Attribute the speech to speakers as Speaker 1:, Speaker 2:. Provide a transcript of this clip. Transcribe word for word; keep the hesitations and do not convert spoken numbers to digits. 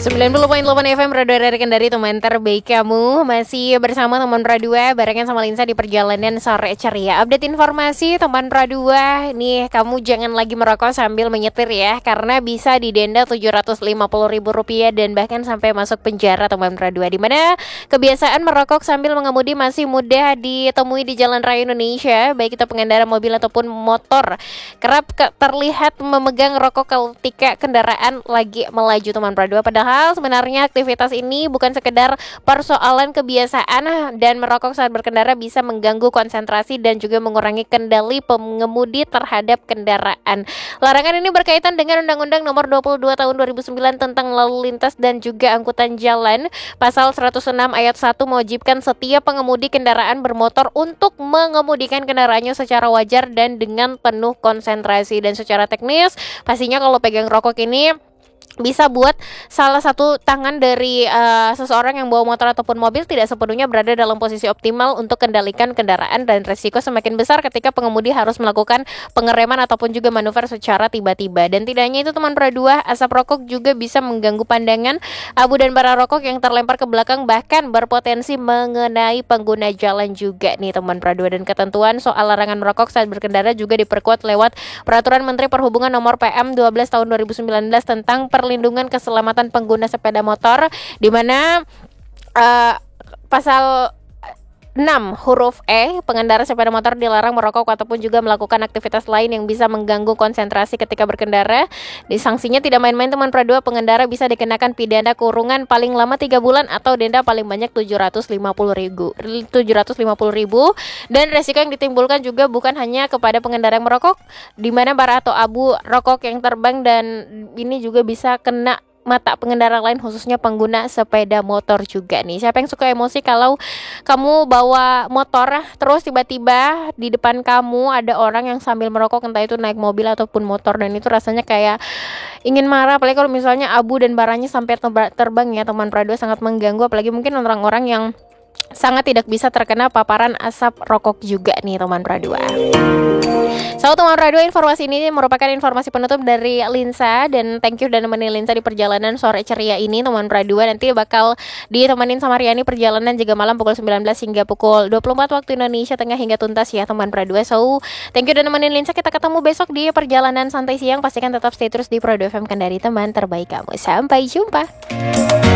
Speaker 1: sembilan puluh koma delapan F M Radio dari Kendari, teman terbaik kamu. Masih bersama teman Pradua, barengan sama Linsa di perjalanan sore ceria. Update informasi teman Pradua, nih kamu jangan lagi merokok sambil menyetir ya, karena bisa didenda tujuh ratus lima puluh ribu rupiah dan bahkan sampai masuk penjara teman Pradua. Dimana kebiasaan merokok sambil mengemudi masih mudah ditemui di jalan raya Indonesia, baik itu pengendara mobil ataupun motor. Kerap ke- terlihat memegang rokok ketika kendaraan lagi melaju teman Pradua. Padahal sebenarnya aktivitas ini bukan sekedar persoalan kebiasaan, dan merokok saat berkendara bisa mengganggu konsentrasi dan juga mengurangi kendali pengemudi terhadap kendaraan. Larangan ini berkaitan dengan Undang-Undang Nomor dua puluh dua Tahun dua ribu sembilan tentang Lalu Lintas dan juga Angkutan Jalan. Pasal seratus enam ayat satu mewajibkan setiap pengemudi kendaraan bermotor untuk mengemudikan kendaraannya secara wajar dan dengan penuh konsentrasi. Dan secara teknis, pastinya kalau pegang rokok ini bisa buat salah satu tangan dari uh, seseorang yang bawa motor ataupun mobil tidak sepenuhnya berada dalam posisi optimal untuk kendalikan kendaraan, dan resiko semakin besar ketika pengemudi harus melakukan pengereman ataupun juga manuver secara tiba-tiba. Dan tidak hanya itu teman Pradua, asap rokok juga bisa mengganggu pandangan. Abu dan bara rokok yang terlempar ke belakang bahkan berpotensi mengenai pengguna jalan juga nih teman Pradua. Dan ketentuan soal larangan merokok saat berkendara juga diperkuat lewat Peraturan Menteri Perhubungan Nomor P M dua belas Tahun dua ribu sembilan belas tentang perlindungan keselamatan pengguna sepeda motor, di mana uh, pasal enam huruf E, pengendara sepeda motor dilarang merokok ataupun juga melakukan aktivitas lain yang bisa mengganggu konsentrasi ketika berkendara. Disangsinya tidak main-main teman Pradua, pengendara bisa dikenakan pidana kurungan paling lama tiga bulan atau denda paling banyak tujuh ratus lima puluh ribu dan resiko yang ditimbulkan juga bukan hanya kepada pengendara yang merokok, di mana bara atau abu rokok yang terbang, dan ini juga bisa kena mata pengendara lain, khususnya pengguna sepeda motor juga nih. Siapa yang suka emosi kalau kamu bawa motor terus tiba-tiba di depan kamu ada orang yang sambil merokok, entah itu naik mobil ataupun motor, dan itu rasanya kayak ingin marah, apalagi kalau misalnya abu dan baranya sampai terbang ya teman Pradua, sangat mengganggu, apalagi mungkin orang-orang yang sangat tidak bisa terkena paparan asap rokok juga nih teman Pradua. So teman Pradua, informasi ini merupakan informasi penutup dari Linsa, dan thank you dan nemenin Linsa di perjalanan sore ceria ini teman Pradua. Nanti bakal ditemenin sama Riani perjalanan juga malam pukul sembilan belas hingga pukul dua puluh empat waktu Indonesia Tengah hingga tuntas ya teman Pradua. So thank you dan nemenin Linsa, kita ketemu besok di perjalanan santai siang. Pastikan tetap stay terus di Pradua F M Kendari, teman terbaik kamu. Sampai jumpa.